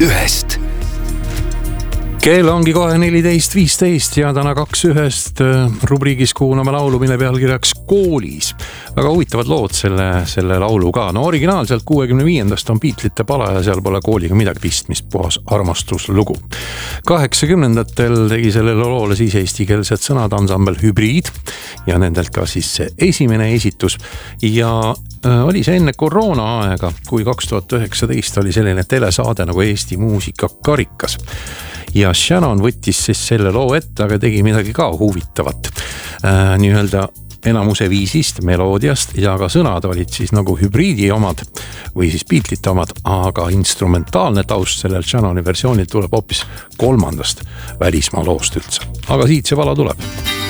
ühest. Kell ongi kohe 14.15 ja täna 2.1 rubriigis kuulame laulu, mille pealkirjaks Koolis. Väga huvitavad lood selle laulu ka. No originaalselt 65. on Beatlesite pala ja seal pole kooliga midagi pistmist, puhas armastuslugu. 80-ndatel tegi sellele loole siis eestikeelsed sõnad ansambel Hübriid ja nendelt ka siis see esimene esitus. Ja oli see enne koroona aega, kui 2019 oli selline telesaade nagu Eesti muusika karikas. Ja Shannon võttis siis selle loo ette, aga tegi midagi ka huvitavat. Nii-öelda enamuse viisist, meloodiast ja ka sõnad olid siis nagu Hübriidi omad või siis Beatlesite omad, aga instrumentaalne taust sellel Shannoni versioonil tuleb hoopis 3. välismaa loost üldse. Aga siit see vala tuleb.